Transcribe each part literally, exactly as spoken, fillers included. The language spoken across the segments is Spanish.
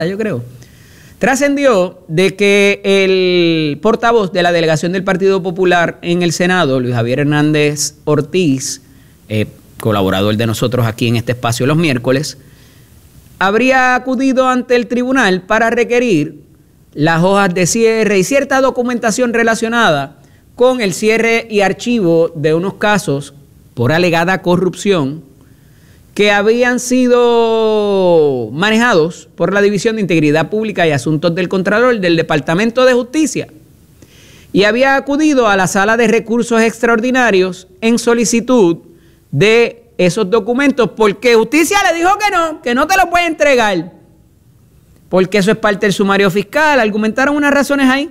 yo creo. Trascendió de que el portavoz de la delegación del Partido Popular en el Senado, Luis Javier Hernández Ortiz, eh, colaborador de nosotros aquí en este espacio los miércoles, habría acudido ante el tribunal para requerir las hojas de cierre y cierta documentación relacionada con el cierre y archivo de unos casos por alegada corrupción que habían sido manejados por la División de Integridad Pública y Asuntos del Contralor del Departamento de Justicia, y había acudido a la Sala de Recursos Extraordinarios en solicitud de esos documentos porque Justicia le dijo que no, que no te los puede entregar, porque eso es parte del sumario fiscal. Argumentaron unas razones ahí,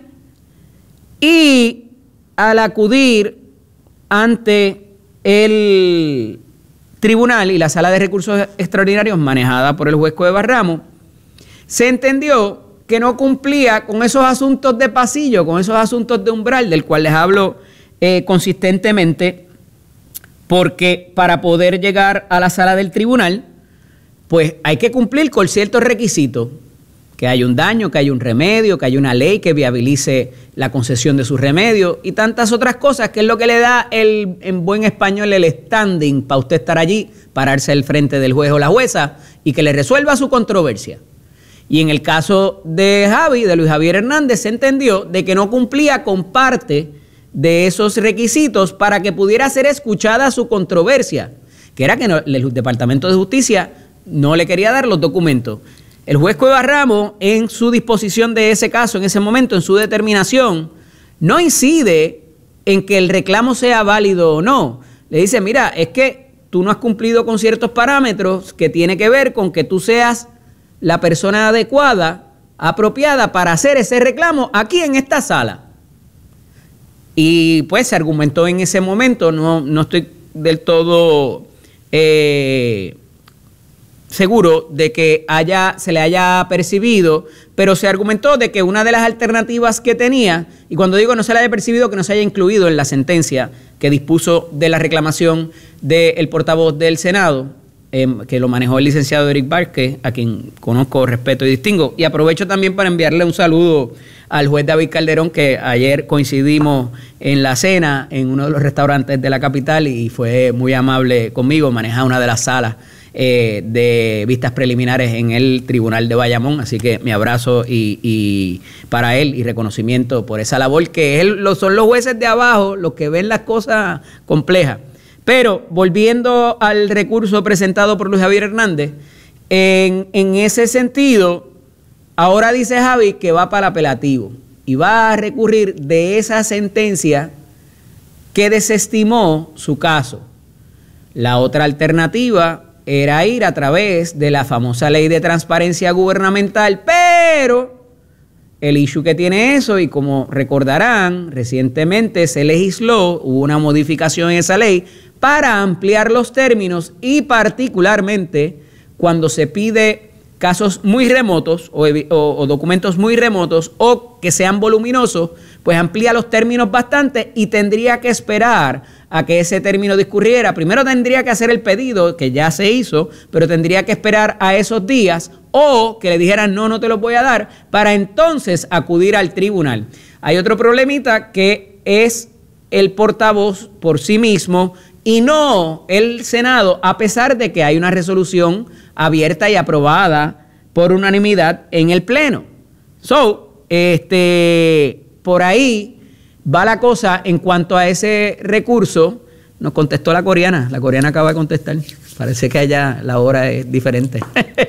y al acudir ante el tribunal y la Sala de Recursos Extraordinarios manejada por el juez Cuevas Ramos, se entendió que no cumplía con esos asuntos de pasillo, con esos asuntos de umbral, del cual les hablo eh, consistentemente, porque para poder llegar a la sala del tribunal, pues hay que cumplir con ciertos requisitos, que haya un daño, que haya un remedio, que haya una ley que viabilice la concesión de su remedio y tantas otras cosas, que es lo que le da el, en buen español, el standing para usted estar allí, pararse al frente del juez o la jueza y que le resuelva su controversia. Y en el caso de Javi, de Luis Javier Hernández, se entendió de que no cumplía con parte de esos requisitos para que pudiera ser escuchada su controversia, que era que no, el Departamento de Justicia no le quería dar los documentos. El juez Cuevas Ramos, en su disposición de ese caso, en ese momento, en su determinación, no incide en que el reclamo sea válido o no. Le dice, mira, es que tú no has cumplido con ciertos parámetros que tiene que ver con que tú seas la persona adecuada, apropiada para hacer ese reclamo aquí en esta sala. Y pues se argumentó en ese momento, no, no estoy del todo eh, seguro de que haya, se le haya percibido, pero se argumentó de que una de las alternativas que tenía, y cuando digo no se le haya percibido, que no se haya incluido en la sentencia que dispuso de la reclamación del portavoz del Senado, eh, que lo manejó el licenciado Eric Vázquez, a quien conozco, respeto y distingo, y aprovecho también para enviarle un saludo al juez David Calderón, que ayer coincidimos en la cena en uno de los restaurantes de la capital y fue muy amable conmigo, maneja una de las salas Eh, de vistas preliminares en el Tribunal de Bayamón, así que mi abrazo y, y para él y reconocimiento por esa labor, que él, lo, son los jueces de abajo los que ven las cosas complejas. Pero volviendo al recurso presentado por Luis Javier Hernández, en, en ese sentido, ahora dice Javi que va para el apelativo y va a recurrir de esa sentencia que desestimó su caso. La otra alternativa era ir a través de la famosa ley de transparencia gubernamental, pero el issue que tiene eso, y como recordarán, recientemente se legisló, hubo una modificación en esa ley para ampliar los términos y particularmente cuando se pide casos muy remotos o, o, o documentos muy remotos o que sean voluminosos, pues amplía los términos bastante y tendría que esperar a que ese término discurriera. Primero tendría que hacer el pedido, que ya se hizo, pero tendría que esperar a esos días o que le dijeran no, no te los voy a dar, para entonces acudir al tribunal. Hay otro problemita que es el portavoz por sí mismo y no el Senado, a pesar de que hay una resolución abierta y aprobada por unanimidad en el Pleno. So, este, por ahí va la cosa en cuanto a ese recurso. Nos contestó la coreana, la coreana acaba de contestar. Parece que allá la hora es diferente.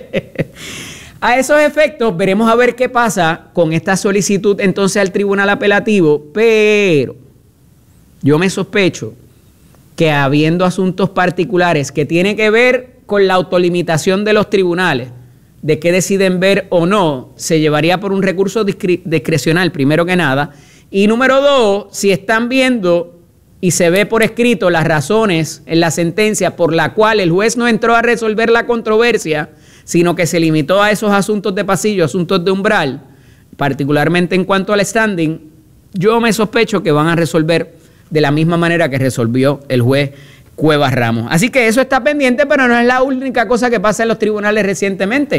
A esos efectos, veremos a ver qué pasa con esta solicitud entonces al tribunal apelativo, pero yo me sospecho que habiendo asuntos particulares que tienen que ver con la autolimitación de los tribunales, de qué deciden ver o no, se llevaría por un recurso discre- discrecional, primero que nada. Y número dos, si están viendo y se ve por escrito las razones en la sentencia por la cual el juez no entró a resolver la controversia, sino que se limitó a esos asuntos de pasillo, asuntos de umbral, particularmente en cuanto al standing, yo me sospecho que van a resolver de la misma manera que resolvió el juez Cuevas Ramos. Así que eso está pendiente, pero no es la única cosa que pasa en los tribunales recientemente.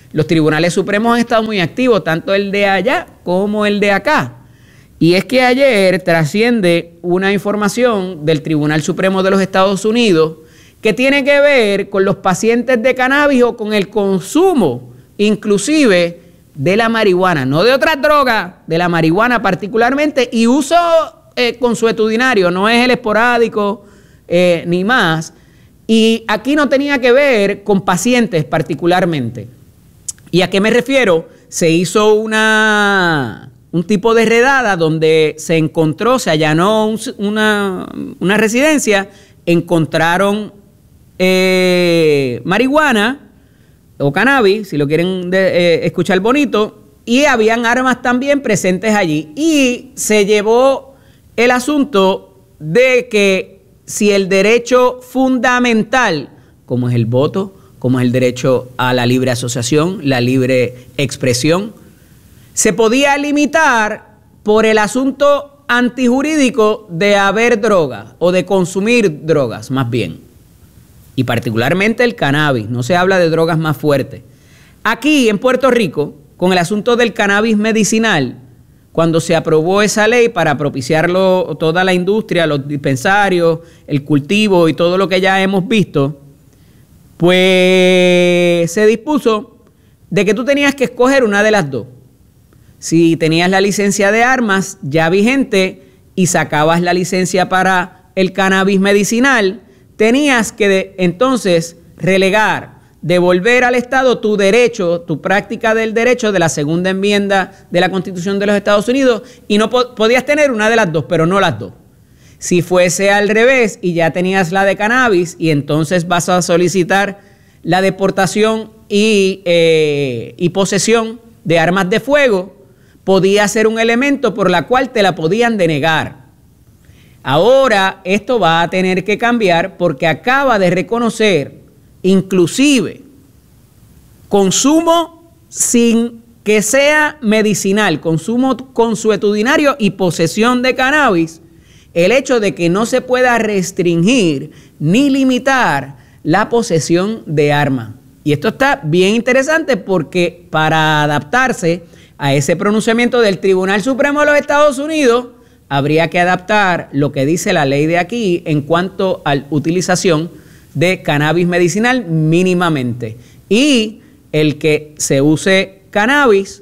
los tribunales supremos han estado muy activos, tanto el de allá como el de acá. Y es que ayer trasciende una información del Tribunal Supremo de los Estados Unidos que tiene que ver con los pacientes de cannabis o con el consumo, inclusive, de la marihuana, no de otras drogas, de la marihuana particularmente, y uso eh, consuetudinario, no es el esporádico eh, ni más. Y aquí no tenía que ver con pacientes particularmente. ¿Y a qué me refiero? Se hizo una, un tipo de redada donde se encontró, se allanó un, una, una residencia, encontraron eh, marihuana o cannabis, si lo quieren de, eh, escuchar bonito, y habían armas también presentes allí. Y se llevó el asunto de que si el derecho fundamental, como es el voto, como es el derecho a la libre asociación, la libre expresión, se podía limitar por el asunto antijurídico de haber drogas o de consumir drogas, más bien. Y particularmente el cannabis, no se habla de drogas más fuertes. Aquí en Puerto Rico, con el asunto del cannabis medicinal, cuando se aprobó esa ley para propiciarlo toda la industria, los dispensarios, el cultivo y todo lo que ya hemos visto, pues se dispuso de que tú tenías que escoger una de las dos. Si tenías la licencia de armas ya vigente y sacabas la licencia para el cannabis medicinal, tenías que de, entonces relegar, devolver al Estado tu derecho, tu práctica del derecho de la segunda enmienda de la Constitución de los Estados Unidos, y no po- podías tener una de las dos, pero no las dos. Si fuese al revés y ya tenías la de cannabis y entonces vas a solicitar la deportación y, eh, y posesión de armas de fuego, podía ser un elemento por la cual te la podían denegar. Ahora esto va a tener que cambiar porque acaba de reconocer inclusive consumo sin que sea medicinal, consumo consuetudinario y posesión de cannabis, el hecho de que no se pueda restringir ni limitar la posesión de armas. Y esto está bien interesante porque para adaptarse a ese pronunciamiento del Tribunal Supremo de los Estados Unidos, habría que adaptar lo que dice la ley de aquí en cuanto a la utilización de cannabis medicinal mínimamente. Y el que se use cannabis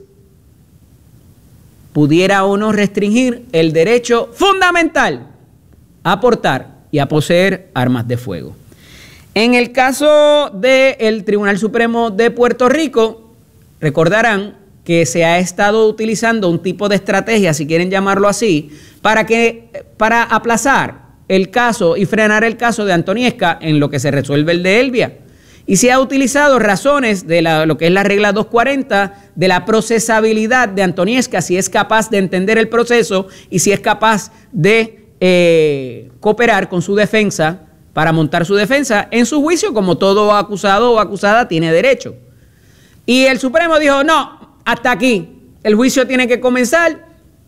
pudiera o no restringir el derecho fundamental a portar y a poseer armas de fuego. En el caso del Tribunal Supremo de Puerto Rico, recordarán que se ha estado utilizando un tipo de estrategia, si quieren llamarlo así, para, que, para aplazar el caso y frenar el caso de Antoniesca en lo que se resuelve el de Elvia. Y se ha utilizado razones de la, lo que es la regla doscientos cuarenta, de la procesabilidad de Antoniesca, si es capaz de entender el proceso y si es capaz de eh, cooperar con su defensa para montar su defensa en su juicio, como todo acusado o acusada tiene derecho. Y el Supremo dijo, no, hasta aquí, el juicio tiene que comenzar.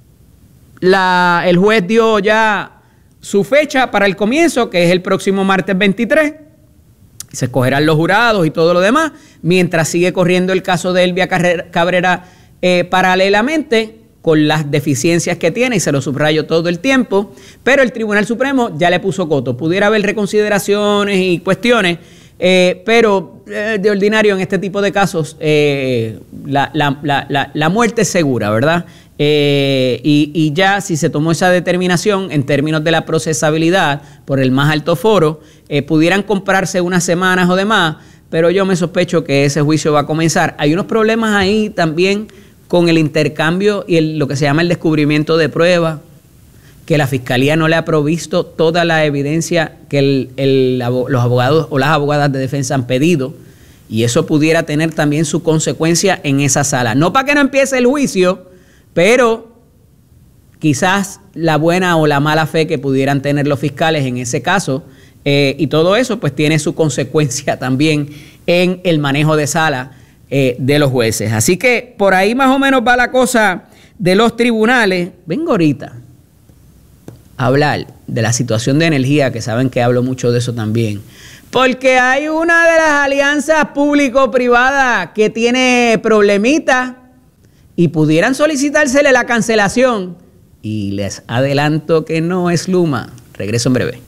La, el juez dio ya su fecha para el comienzo, que es el próximo martes veintitrés. Se escogerán los jurados y todo lo demás, mientras sigue corriendo el caso de Elvia Cabrera eh, paralelamente, con las deficiencias que tiene, y se lo subrayo todo el tiempo, pero el Tribunal Supremo ya le puso coto. Pudiera haber reconsideraciones y cuestiones, eh, pero eh, de ordinario en este tipo de casos eh, la, la, la, la, la muerte es segura, ¿verdad? Eh, y, y ya si se tomó esa determinación en términos de la procesabilidad por el más alto foro, eh, pudieran comprarse unas semanas o demás, pero yo me sospecho que ese juicio va a comenzar. Hay unos problemas ahí también con el intercambio y el, lo que se llama el descubrimiento de pruebas, que la Fiscalía no le ha provisto toda la evidencia que el, el, los abogados o las abogadas de defensa han pedido, y eso pudiera tener también su consecuencia en esa sala. No para que no empiece el juicio, pero quizás la buena o la mala fe que pudieran tener los fiscales en ese caso, eh, y todo eso pues tiene su consecuencia también en el manejo de sala eh, de los jueces. Así que por ahí más o menos va la cosa de los tribunales. Vengo ahorita a hablar de la situación de energía, que saben que hablo mucho de eso también. Porque hay una de las alianzas público-privadas que tiene problemitas y pudieran solicitársele la cancelación. Y les adelanto que no es Luma. Regreso en breve.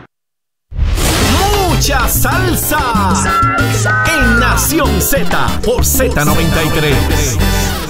Mucha salsa, salsa. En Nación Z por Z noventa y tres.